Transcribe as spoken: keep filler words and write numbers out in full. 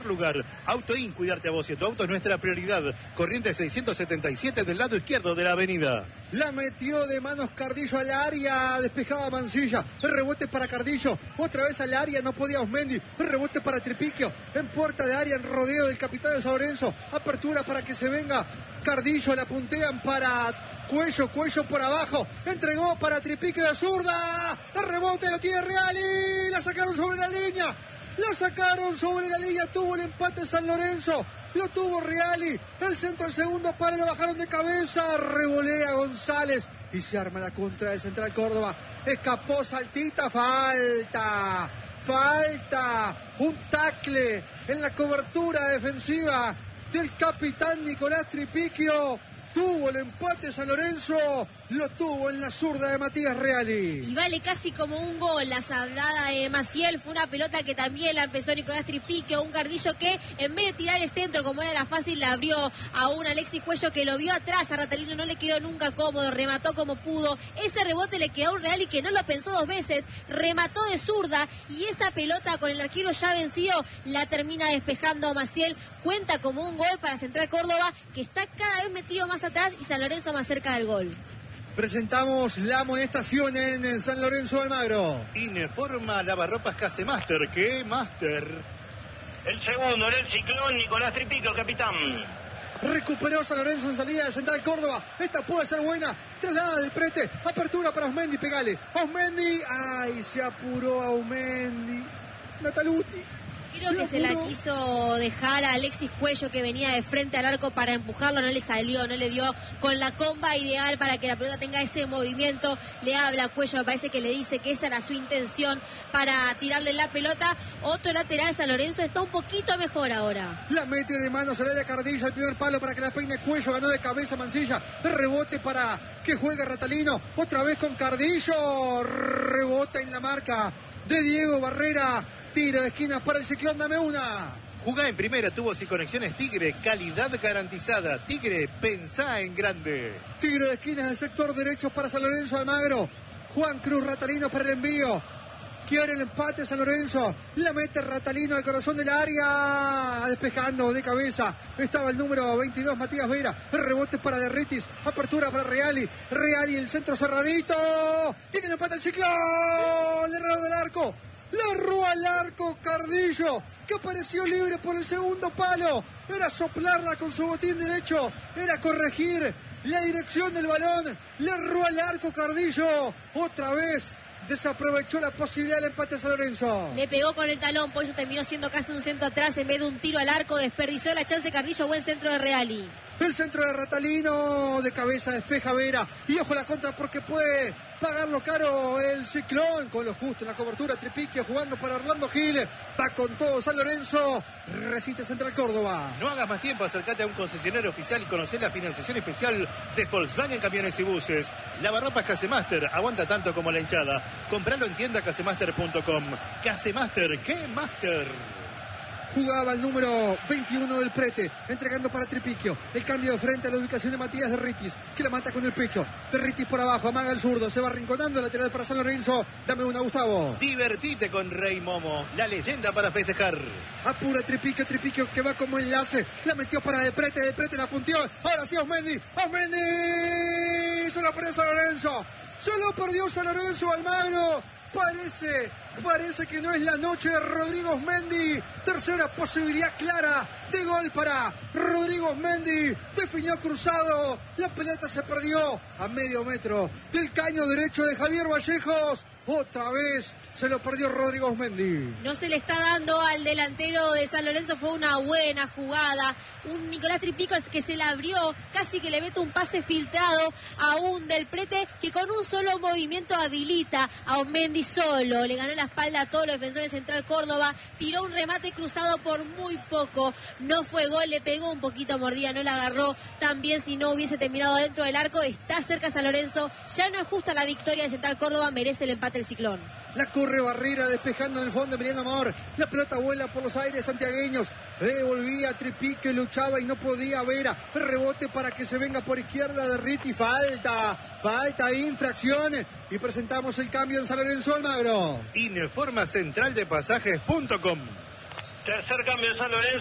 lugar. Autoin, cuidarte a vos y a tu auto es nuestra prioridad. Corrientes seiscientos setenta y siete del lado izquierdo de la avenida. La metió de manos Cardillo al área, despejada Mancilla, el rebote para Cardillo, otra vez al área, no podía Osmendi, el rebote para Tripiquio, en puerta de área, en rodeo del capitán de San Lorenzo, apertura para que se venga Cardillo, la puntean para Cuello, Cuello por abajo, entregó para Tripiquio de zurda, el rebote lo tiene Reali, la sacaron sobre la línea, la sacaron sobre la línea, tuvo el empate San Lorenzo. Lo tuvo Reali, el centro del segundo palo, lo bajaron de cabeza, revolea González y se arma la contra de Central Córdoba. Escapó Saltita, falta, falta, un tacle en la cobertura defensiva del capitán Nicolás Tripiquio. Tuvo el empate San Lorenzo, lo tuvo en la zurda de Matías Reali. Y vale casi como un gol la sablada de Maciel, fue una pelota que también la empezó Nicolás Tripiquio, un Cardillo que en vez de tirar el centro como era fácil, la abrió a un Alexis Cuello que lo vio atrás, a Ratalino no le quedó nunca cómodo, remató como pudo, ese rebote le quedó a un Reali que no lo pensó dos veces, remató de zurda y esa pelota con el arquero ya vencido la termina despejando Maciel, cuenta como un gol para Central Córdoba que está cada vez metido más atrás y San Lorenzo más cerca del gol. Presentamos la amonestación en San Lorenzo de Almagro. Informa Lavarropas Casemaster, ¿qué Master? El segundo en el Ciclón, Nicolás Tripiquio, capitán. Recuperó San Lorenzo en salida de Central Córdoba. Esta puede ser buena. Traslada del prete. Apertura para Osmendi, pegale. Osmendi. Ay, se apuró a Osmendi. Nataluti. Creo que se la quiso dejar a Alexis Cuello que venía de frente al arco para empujarlo, no le salió, no le dio con la comba ideal para que la pelota tenga ese movimiento. Le habla a Cuello, me parece que le dice que esa era su intención para tirarle la pelota. Otro lateral, San Lorenzo está un poquito mejor ahora. La mete de manos al área Cardillo, al primer palo para que la peine Cuello, ganó de cabeza Mancilla, el rebote para que juegue Ratalino, otra vez con Cardillo, rebota en la marca de Diego Barrera. Tiro de esquina para el Ciclón, dame una. Jugá en primera, tubos y conexiones Tigre, calidad garantizada. Tigre, pensá en grande. Tiro de esquina del sector derecho para San Lorenzo Almagro. Juan Cruz Ratalino para el envío. Quiere el empate San Lorenzo. La mete Ratalino al corazón del área. Despejando de cabeza. Estaba el número veintidós, Matías Vera. El rebote para Derritis. Apertura para Reali. Reali, el centro cerradito. Tiene el empate el Ciclón. El error del arco. Le erró al arco Cardillo, que apareció libre por el segundo palo. Era soplarla con su botín derecho, era corregir la dirección del balón. Le erró al arco Cardillo. Otra vez desaprovechó la posibilidad del empate a San Lorenzo. Le pegó con el talón, por eso terminó siendo casi un centro atrás en vez de un tiro al arco. Desperdició la chance Cardillo, buen centro de Reali. El centro de Ratalino, de cabeza despeja Vera. Y ojo la contra porque puede pagarlo caro el Ciclón. Con lo justo en la cobertura, Tripiquio jugando para Orlando Giles. Va con todo San Lorenzo. Resiste Central Córdoba. No hagas más tiempo, acércate a un concesionario oficial y conocer la financiación especial de Volkswagen Camiones y Buses. Lavarropas Casemaster, aguanta tanto como la hinchada. Compralo en tienda casemaster punto com. Casemaster, ¿qué Master? Jugaba el número veintiuno del prete, entregando para Tripiquio. El cambio de frente a la ubicación de Matías Derritis, que la mata con el pecho. Derritis por abajo, amaga el zurdo, se va arrinconando el lateral para San Lorenzo. Dame una, Gustavo. Divertite con Rey Momo, la leyenda para festejar. Apura Tripiquio, Tripiquio que va como enlace. La metió para el prete, el prete la puntió. Ahora sí, Osmendi. Osmendi. Se lo perdió San Lorenzo. Se lo perdió San Lorenzo Almagro. Parece, parece que no es la noche de Rodrigo Osmendi. Tercera posibilidad clara de gol para Rodrigo Osmendi. Definió cruzado. La pelota se perdió a medio metro del caño derecho de Javier Vallejos. Otra vez se lo perdió Rodrigo Osmendi. No se le está dando al delantero de San Lorenzo, fue una buena jugada. Un Nicolás Tripiquio que se la abrió, casi que le mete un pase filtrado a un del prete que con un solo movimiento habilita a Osmendi solo. Le ganó la espalda a todos los defensores de Central Córdoba. Tiró un remate cruzado por muy poco. No fue gol, le pegó un poquito mordida, no la agarró tan bien si no hubiese terminado dentro del arco. Está cerca San Lorenzo. Ya no es justa la victoria de Central Córdoba, merece el empate el Ciclón. La corre Barrera despejando en el fondo Emiliano Amor. La pelota vuela por los aires santiagueños. Devolvía Tripiquio, luchaba y no podía Vera. Rebote para que se venga por izquierda de Riti. Falta, falta, infracción. Y presentamos el cambio en San Lorenzo Almagro. Informa central de pasajes punto com. Tercer cambio de San Lorenzo.